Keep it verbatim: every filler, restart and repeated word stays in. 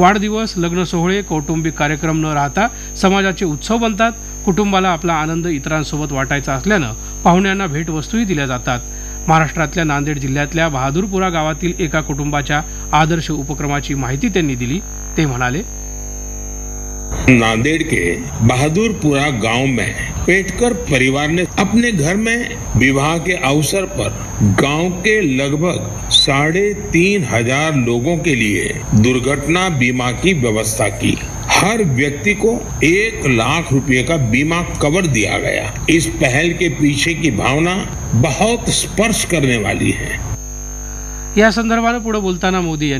वाढदिवस, लग्न सोहळे, कौटुंबिक कार्यक्रम न राहता समाजाचे उत्सव बनतात. कुटुंबाला आपला आनंद इतरांसोबत वाटायचा असल्यानं पाहुण्यांना भेटवस्तूही दिल्या जातात. महाराष्ट्रातल्या नांदेड जिल्ह्यातल्या बहादूरपुरा गावातील एका कुटुंबाच्या आदर्श उपक्रमाची माहिती त्यांनी दिली. ते म्हणाले, नांदेड़ के बहादुरपुरा गांव में पेटकर परिवार ने अपने घर में विवाह के अवसर पर गांव के लगभग साढ़े तीन हजार लोगों के लिए दुर्घटना बीमा की व्यवस्था की. हर व्यक्ति को एक लाख रुपए का बीमा कवर दिया गया. इस पहल के पीछे की भावना बहुत स्पर्श करने वाली है. या संदर्भानं पुढे बोलताना मोदी यांनी